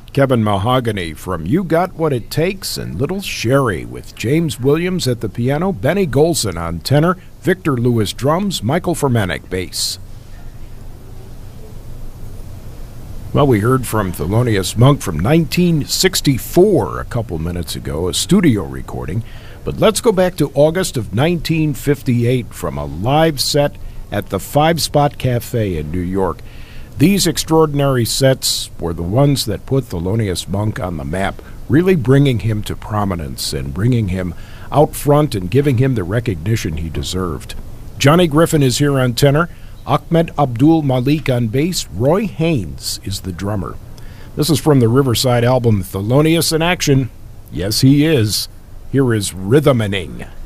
Kevin Mahogany from You Got What It Takes, and Little Sherry with James Williams at the piano, Benny Golson on tenor, Victor Lewis drums, Michael Fermanik bass. Well, we heard from Thelonious Monk from 1964 a couple minutes ago, a studio recording. But let's go back to August of 1958 from a live set at the Five Spot Cafe in New York. These extraordinary sets were the ones that put Thelonious Monk on the map, really bringing him to prominence and bringing him out front and giving him the recognition he deserved. Johnny Griffin is here on tenor, Ahmed Abdul Malik on bass, Roy Haynes is the drummer. This is from the Riverside album Thelonious in Action. Yes, he is. Here is Rhythmaning.